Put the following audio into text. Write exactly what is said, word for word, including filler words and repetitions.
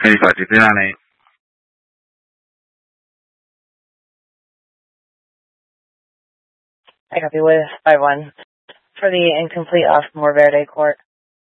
eighty-five two three nine eight. I copy with five one for the incomplete off Moore Verde Court.